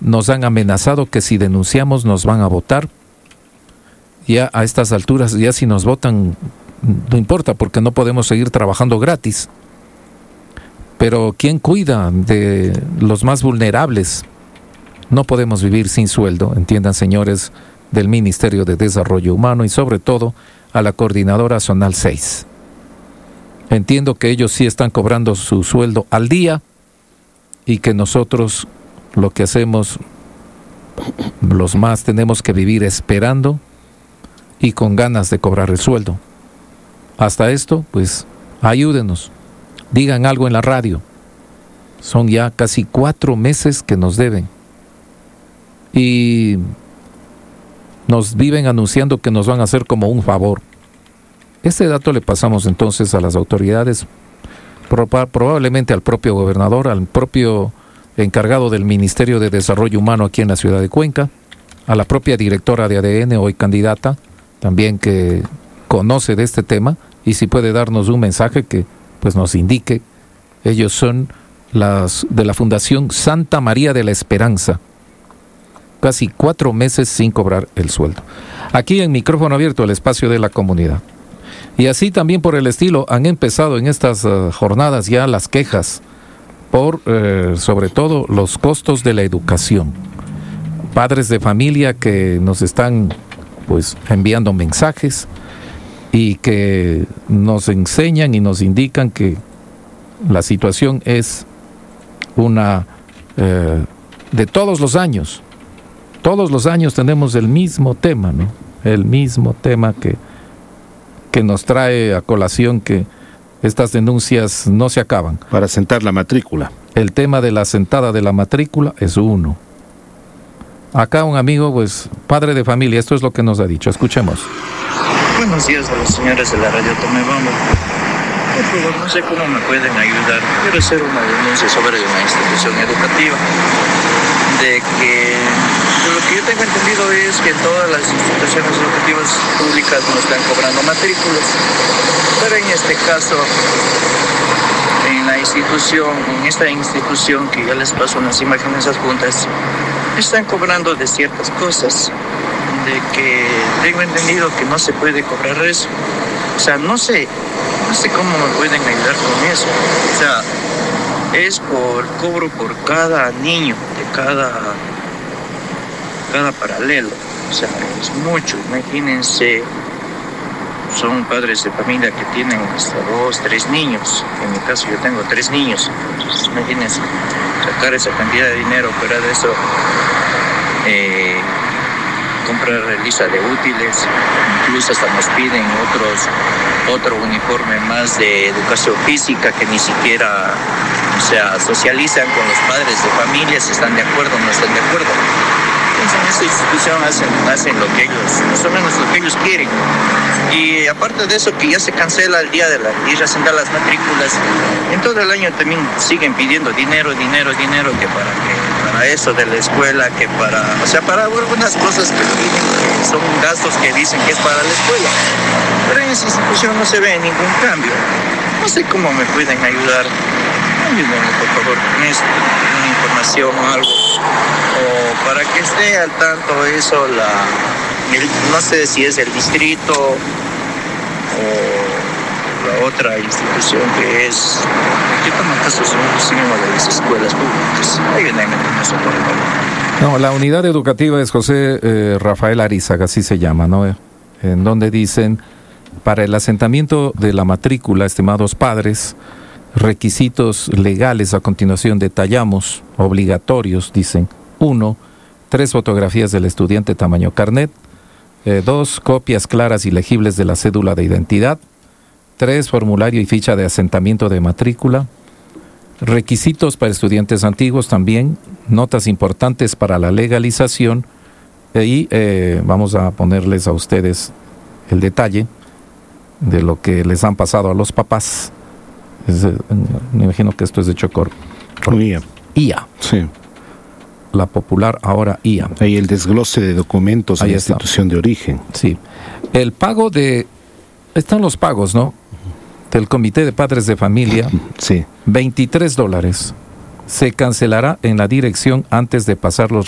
nos han amenazado que si denunciamos nos van a votar. Ya a estas alturas, ya si nos votan, no importa, porque no podemos seguir trabajando gratis. Pero ¿quién cuida de los más vulnerables? No podemos vivir sin sueldo, entiendan, señores del Ministerio de Desarrollo Humano y sobre todo a la Coordinadora Zonal 6. Entiendo que ellos sí están cobrando su sueldo al día y que nosotros lo que hacemos, los más, tenemos que vivir esperando y con ganas de cobrar el sueldo. Hasta esto, pues, ayúdenos. Digan algo en la radio. Son ya casi 4 meses que nos deben. Y nos viven anunciando que nos van a hacer como un favor. Este dato le pasamos entonces a las autoridades, probablemente al propio gobernador, al propio encargado del Ministerio de Desarrollo Humano aquí en la ciudad de Cuenca, a la propia directora de ADN, hoy candidata, también que conoce de este tema, y si puede darnos un mensaje que pues nos indique. Ellos son las de la Fundación Santa María de la Esperanza. Casi 4 meses sin cobrar el sueldo. Aquí en Micrófono Abierto, el espacio de la comunidad. Y así también por el estilo han empezado en estas jornadas ya las quejas por sobre todo los costos de la educación. Padres de familia que nos están pues enviando mensajes y que nos enseñan y nos indican que la situación es una de todos los años. Todos los años tenemos el mismo tema, ¿no? El mismo tema que nos trae a colación que estas denuncias no se acaban. Para sentar la matrícula. El tema de la sentada de la matrícula es uno. Acá un amigo, pues, padre de familia, esto es lo que nos ha dicho. Escuchemos. Buenos días a los señores de la radio Tomebamba. Por favor, no sé cómo me pueden ayudar. Quiero hacer una denuncia sobre una institución educativa. De lo que yo tengo entendido es que en todas las instituciones educativas públicas no están cobrando matrículas. Pero en este caso, en esta institución que ya les paso unas imágenes adjuntas, están cobrando de ciertas cosas. De que tengo entendido que no se puede cobrar eso. O sea, no sé cómo me pueden ayudar con eso. O sea, es por cobro por cada niño, de cada paralelo. O sea, es mucho. Imagínense, son padres de familia que tienen hasta 2, 3 niños. En mi caso yo tengo 3 niños. Entonces, imagínense, sacar esa cantidad de dinero, fuera de eso, comprar lista de útiles, incluso hasta nos piden otro uniforme más de educación física que ni siquiera, o sea, socializan con los padres de familia, si están de acuerdo o no están de acuerdo. Entonces en esta institución hacen lo que ellos, más o menos lo que ellos quieren. Y aparte de eso, que ya se cancela el día de ir a sentar las matrículas, en todo el año también siguen pidiendo dinero, que para eso de la escuela, que para algunas cosas que son gastos que dicen que es para la escuela. Pero en esa institución no se ve ningún cambio. No sé cómo me pueden ayudar. Ayúdenme, por favor, con esto, una información o algo. O para que esté al tanto eso, no sé si es el distrito o la otra institución que es, que toma casos de las escuelas públicas. Ayúdenme con eso, por favor. No, la unidad educativa es José Rafael Arizaga, así se llama, ¿no? En donde dicen, para el asentamiento de la matrícula, estimados padres, requisitos legales a continuación detallamos, obligatorios, dicen. 1, 3 fotografías del estudiante tamaño carnet. 2, copias claras y legibles de la cédula de identidad. 3, formulario y ficha de asentamiento de matrícula. Requisitos para estudiantes antiguos también, notas importantes para la legalización. Y vamos a ponerles a ustedes el detalle de lo que les han pasado a los papás. Me imagino que esto es de Chocor. IA. Sí. La popular ahora IA. Ahí el desglose de documentos en la institución de origen. Sí. El pago están los pagos, ¿no? Del Comité de Padres de Familia. Sí. $23. Se cancelará en la dirección antes de pasar los